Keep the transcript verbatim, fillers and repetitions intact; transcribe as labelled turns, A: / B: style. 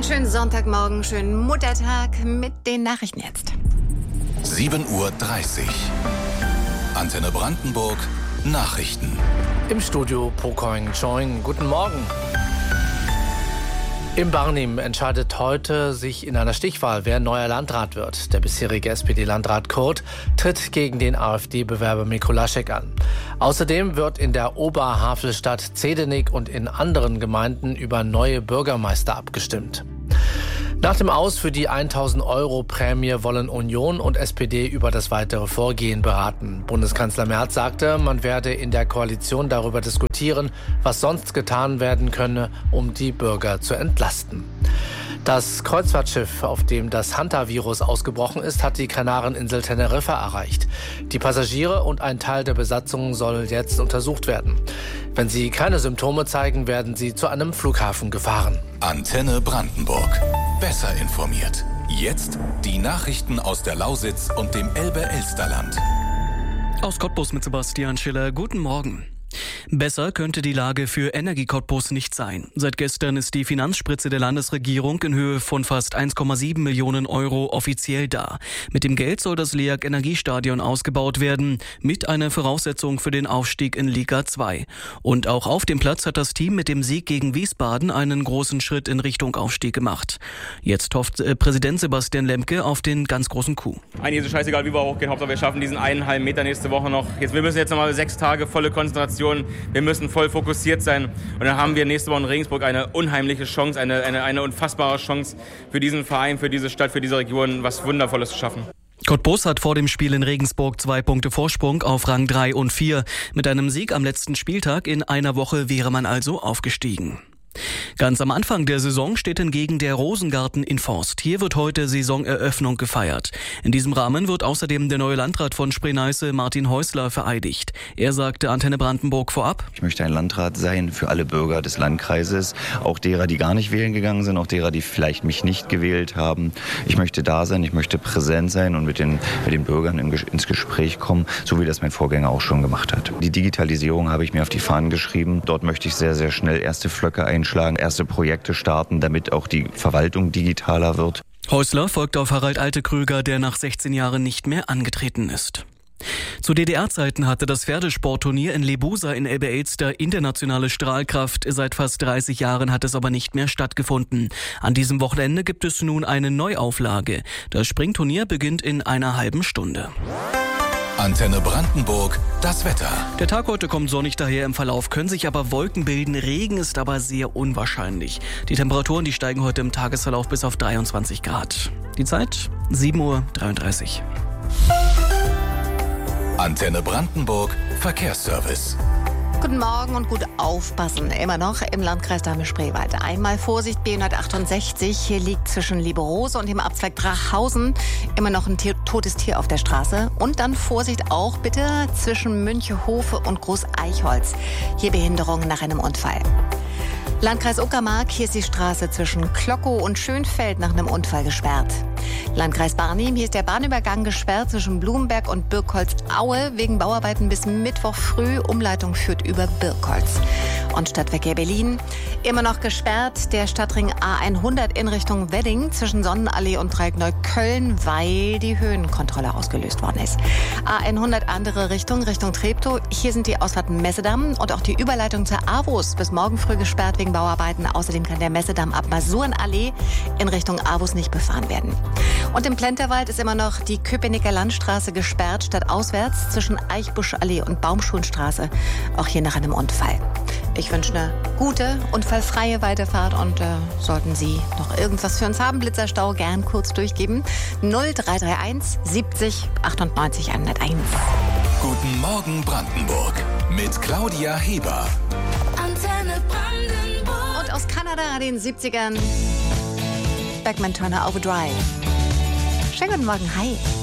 A: Einen schönen Sonntagmorgen, schönen Muttertag mit den Nachrichten jetzt.
B: sieben Uhr dreißig. Antenne Brandenburg, Nachrichten.
C: Im Studio Pokoing Choing. Guten Morgen. Im Barnim entscheidet heute sich in einer Stichwahl, wer neuer Landrat wird. Der bisherige S P D-Landrat Kurt tritt gegen den AfD-Bewerber Mikulaschek an. Außerdem wird in der Oberhavelstadt Zedenik und in anderen Gemeinden über neue Bürgermeister abgestimmt. Nach dem Aus für die tausend Euro Prämie wollen Union und S P D über das weitere Vorgehen beraten. Bundeskanzler Merz sagte, man werde in der Koalition darüber diskutieren, was sonst getan werden könne, um die Bürger zu entlasten. Das Kreuzfahrtschiff, auf dem das Hantavirus ausgebrochen ist, hat die Kanareninsel Teneriffa erreicht. Die Passagiere und ein Teil der Besatzung soll jetzt untersucht werden. Wenn sie keine Symptome zeigen, werden sie zu einem Flughafen gefahren.
B: Antenne Brandenburg. Besser informiert. Jetzt die Nachrichten aus der Lausitz und dem Elbe-Elsterland.
D: Aus Cottbus mit Sebastian Schiller. Guten Morgen. Besser könnte die Lage für Energie Cottbus nicht sein. Seit gestern ist die Finanzspritze der Landesregierung in Höhe von fast eins Komma sieben Millionen Euro offiziell da. Mit dem Geld soll das L E A G Energiestadion ausgebaut werden, mit einer Voraussetzung für den Aufstieg in Liga zwei. Und auch auf dem Platz hat das Team mit dem Sieg gegen Wiesbaden einen großen Schritt in Richtung Aufstieg gemacht. Jetzt hofft äh, Präsident Sebastian Lemke auf den ganz großen Coup.
E: Eigentlich ist es scheißegal, wie wir hochgehen. Hauptsache wir schaffen diesen einen halben Meter nächste Woche noch. Jetzt, wir müssen jetzt nochmal sechs Tage volle Konzentration. Wir müssen voll fokussiert sein und dann haben wir nächste Woche in Regensburg eine unheimliche Chance, eine, eine, eine unfassbare Chance für diesen Verein, für diese Stadt, für diese Region, was Wundervolles zu schaffen.
D: Cottbus hat vor dem Spiel in Regensburg zwei Punkte Vorsprung auf Rang drei und vier. Mit einem Sieg am letzten Spieltag in einer Woche wäre man also aufgestiegen. Ganz am Anfang der Saison steht hingegen der Rosengarten in Forst. Hier wird heute Saisoneröffnung gefeiert. In diesem Rahmen wird außerdem der neue Landrat von Spree-Neiße, Martin Häusler, vereidigt. Er sagte Antenne Brandenburg vorab:
F: Ich möchte ein Landrat sein für alle Bürger des Landkreises, auch derer, die gar nicht wählen gegangen sind, auch derer, die vielleicht mich nicht gewählt haben. Ich möchte da sein, ich möchte präsent sein und mit den, mit den Bürgern in, ins Gespräch kommen, so wie das mein Vorgänger auch schon gemacht hat. Die Digitalisierung habe ich mir auf die Fahnen geschrieben. Dort möchte ich sehr, sehr schnell erste Flöcke einschlagen. Schlagen, erste Projekte starten, damit auch die Verwaltung digitaler wird.
D: Häusler folgt auf Harald Altekrüger, der nach sechzehn Jahren nicht mehr angetreten ist. Zu D D R-Zeiten hatte das Pferdesportturnier in Lebusa in Elbe-Elster internationale Strahlkraft. Seit fast dreißig Jahren hat es aber nicht mehr stattgefunden. An diesem Wochenende gibt es nun eine Neuauflage. Das Springturnier beginnt in einer halben Stunde.
B: Antenne Brandenburg, das Wetter.
D: Der Tag heute kommt sonnig daher, im Verlauf können sich aber Wolken bilden. Regen ist aber sehr unwahrscheinlich. Die Temperaturen, die steigen heute im Tagesverlauf bis auf dreiundzwanzig Grad. Die Zeit sieben Uhr dreiunddreißig.
B: Antenne Brandenburg, Verkehrsservice.
A: Guten Morgen und gut aufpassen. Immer noch im Landkreis Dahme-Spreewald. Einmal Vorsicht, B hundertachtundsechzig. Hier liegt zwischen Lieberose und dem Abzweig Drachhausen immer noch ein Tier, totes Tier auf der Straße. Und dann Vorsicht auch bitte zwischen Münchehofe und Groß-Eichholz. Hier Behinderung nach einem Unfall. Landkreis Uckermark, hier ist die Straße zwischen Klockow und Schönfeld nach einem Unfall gesperrt. Landkreis Barnim, hier ist der Bahnübergang gesperrt zwischen Blumenberg und Birkholz-Aue wegen Bauarbeiten bis Mittwoch früh. Umleitung führt über Birkholz. Und Stadtverkehr Berlin, immer noch gesperrt. Der Stadtring A hundert in Richtung Wedding zwischen Sonnenallee und Dreieck Neukölln, weil die Höhenkontrolle ausgelöst worden ist. A hundert andere Richtung, Richtung Treptow. Hier sind die Ausfahrten Messedamm und auch die Überleitung zur AWUS bis morgen früh gesperrt wegen Bauarbeiten. Außerdem kann der Messedamm ab Masurenallee in Richtung AWUS nicht befahren werden. Und im Plenterwald ist immer noch die Köpenicker Landstraße gesperrt, stadtauswärts zwischen Eichbuschallee und Baumschulenstraße. Auch hier nach einem Unfall. Ich wünsche eine gute, unfallfreie Weiterfahrt und äh, sollten Sie noch irgendwas für uns haben, Blitzerstau, gern kurz durchgeben. null drei drei eins siebzig achtundneunzig hunderteins.
B: Guten Morgen Brandenburg mit Claudia Heber.
A: Antenne Brandenburg. Und aus Kanada, den siebzigern, Beckman Turner Overdrive. Schönen guten Morgen, hi.